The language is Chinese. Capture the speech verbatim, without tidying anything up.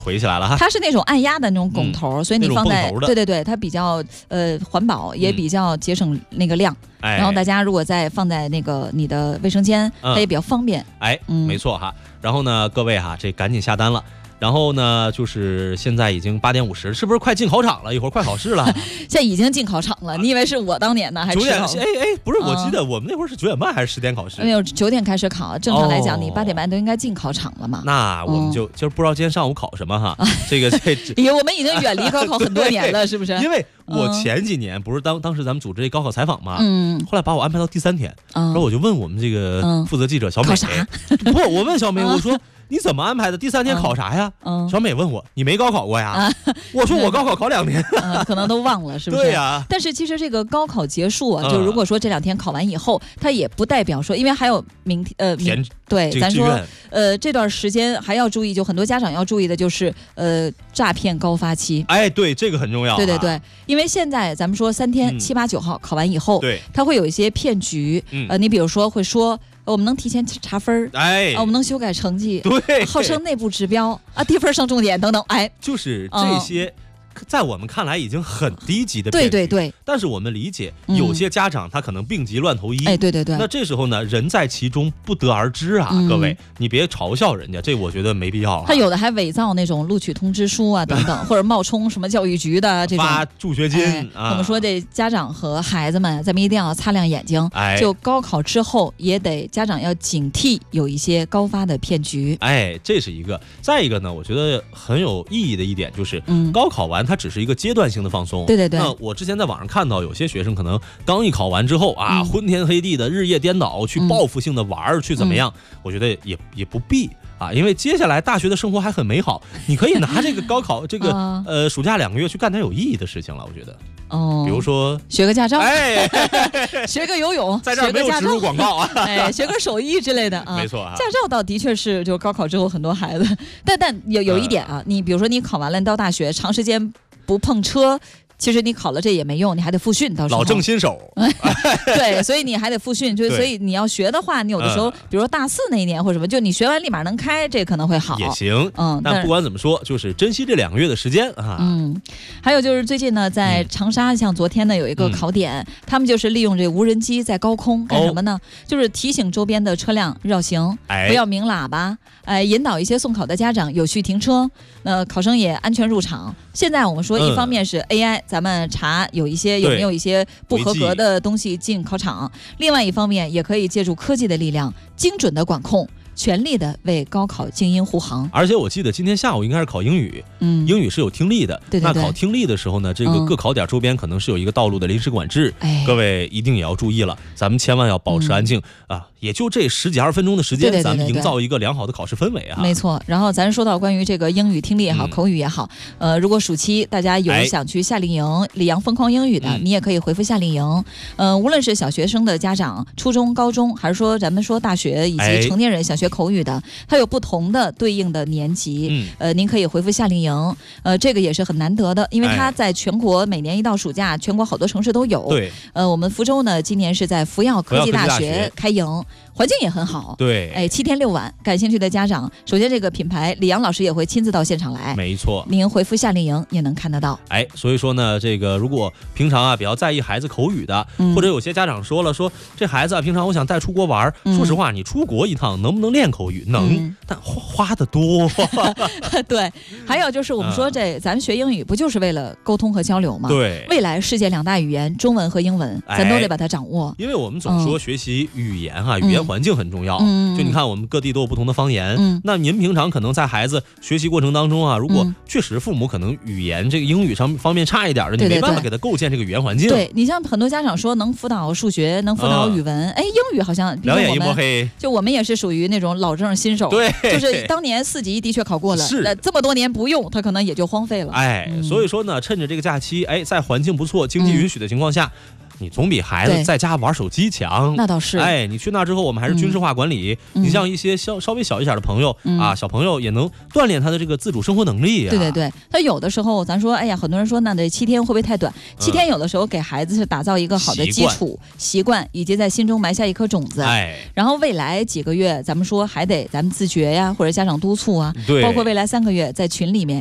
回起来了哈。 它是那种按压的那种拱头， 嗯、 所以你放在对对对，它比较呃环保，也比较节省那个量。 嗯、 然后大家如果再放在那个你的卫生间， 嗯、 它也比较方便。 哎，嗯、没错哈。然后呢，各位哈，这赶紧下单了。然后呢，就是现在已经八点五十，是不是快进考场了？一会儿快考试了。 现在已经进考场了，你以为是我当年呢？还九点？哎哎，不是，我记得我们那会儿是九点半还是十点考试？ 没有，九点开始考。正常来讲，你八点半都应该进考场了嘛。 那我们就、嗯、就是不知道今天上午考什么哈。这个这， 也我们已经远离高考很多年了，是不是？ 因为我前几年不是当当时咱们组织这高考采访嘛， 嗯， 后来把我安排到第三天，嗯、然后我就问我们这个负责记者小美， 考啥？ 不，我问小美，我说。你怎么安排的？第三天考啥呀？嗯、小美问我，你没高考过呀？啊、我说我高考考两年、 嗯，可能都忘了，是不是？ 对呀、啊。 但是其实这个高考结束啊，嗯、就如果说这两天考完以后，它也不代表说，因为还有明天呃明对，咱说呃这段时间还要注意，就很多家长要注意的就是呃诈骗高发期。 哎，对，这个很重要、啊。 对对对，因为现在咱们说三天七八九号考完以后， 对， 它会有一些骗局， 嗯、 呃，你比如说会说。我们能提前查分儿， 哎、 啊，我们能修改成绩， 对， 号称内部指标啊，低分升重点等等，哎， 就是这些。嗯在我们看来已经很低级的骗局， 对对对。 但是我们理解，有些家长他可能病急乱投医， 哎，对对对。 那这时候呢，人在其中不得而知啊，嗯、各位，你别嘲笑人家，这我觉得没必要、啊。 他有的还伪造那种录取通知书啊等等，或者冒充什么教育局的这种发助学金、 哎啊。 我们说这家长和孩子们，咱们一定要擦亮眼睛。 哎， 就高考之后也得家长要警惕有一些高发的骗局。 哎，这是一个。再一个呢，我觉得很有意义的一点就是，嗯，高考完它只是一个阶段性的放松。 对对对。 那我之前在网上看到有些学生可能刚一考完之后啊，嗯、昏天黑地的日夜颠倒去报复性的玩儿、嗯、去怎么样？我觉得也也不必啊，因为接下来大学的生活还很美好，你可以拿这个高考这个、啊、呃暑假两个月去干点有意义的事情了。我觉得。 哦， 比如说学个驾照， 哎， 学个游泳， 在这儿没有植入广告啊， 哎，学个手艺之类的啊， 没错啊。 驾照倒的确是，就高考之后很多孩子，但但有有一点啊，呃、你比如说你考完了，你到大学长时间不碰车。其实你考了这也没用，你还得复训，到时候老正新手。 对，所以你还得复训，就所以你要学的话，你有的时候，嗯、比如说大四那一年或者什么，就你学完立马能开，这可能会好。 也行， 嗯。 但不管怎么说，就是珍惜这两个月的时间啊。 嗯。还有就是最近呢，在长沙，嗯、像昨天呢有一个考点，嗯、他们就是利用这无人机在高空干什么呢？哦、就是提醒周边的车辆绕行， 哎、 不要鸣喇叭，哎，引导一些送考的家长有序停车，那考生也安全入场。现在我们说，一方面是 A I，、嗯、咱们查有一些有没有一些不合格的东西进考场；另外一方面，也可以借助科技的力量，精准的管控，全力的为高考精英护航。 而且我记得今天下午应该是考英语，嗯，英语是有听力的。 对对对。 那考听力的时候呢，这个各考点周边可能是有一个道路的临时管制，哎、各位一定也要注意了，咱们千万要保持安静、嗯、啊。也就这十几二十分钟的时间，对对对对对，咱们营造一个良好的考试氛围啊。 没错。然后咱说到关于这个英语听力也好、嗯、口语也好，呃，如果暑期大家有想去夏令营、哎、里阳疯狂英语的、嗯，你也可以回复夏令营。呃，无论是小学生的家长、初中、高中，还是说咱们说大学以及成年人想学口语的，哎、它有不同的对应的年级。嗯、呃，您可以回复夏令营。呃，这个也是很难得的，因为它在全国每年一到暑假，全国好多城市都有。 对。 呃，我们福州呢，今年是在福耀科技大学开营。环境也很好， 对， 哎，七天六晚，感兴趣的家长，首先这个品牌李阳老师也会亲自到现场来， 没错， 您回复夏令营也能看得到。 哎，所以说呢，这个如果平常啊比较在意孩子口语的，嗯、或者有些家长说了，说这孩子啊平常我想带出国玩，嗯、说实话，你出国一趟能不能练口语？能，嗯、但花花的多。 对，还有就是我们说这、嗯、咱们学英语不就是为了沟通和交流吗？ 对， 未来世界两大语言，中文和英文，咱都得把它掌握。 哎、因为我们总说学习语言哈、啊，嗯、语言环境很重要。嗯、就你看，我们各地都有不同的方言。嗯、那您平常可能在孩子学习过程当中啊，如果确实父母可能语言这个英语上方面差一点的，你没办法给他构建这个语言环境。 对，你像很多家长说能辅导数学，能辅导语文，哎、嗯，英语好像两眼一抹黑。 就我们也是属于那种老正新手， 对， 就是当年四级的确考过了， 是这么多年不用，他可能也就荒废了。 哎，嗯、所以说呢，趁着这个假期，哎，在环境不错、经济允许的情况下。嗯你总比孩子在家玩手机强。 那倒是。 哎，你去那之后，我们还是军事化管理。嗯、你像一些稍稍微小一点的朋友、嗯、啊，小朋友也能锻炼他的这个自主生活能力、啊。 对对对，他有的时候咱说，哎呀，很多人说那这七天会不会太短？七天有的时候给孩子是打造一个好的基础、嗯、习惯，以及在心中埋下一颗种子。 哎， 然后未来几个月，咱们说还得咱们自觉呀，或者家长督促啊。 对， 包括未来三个月在群里面。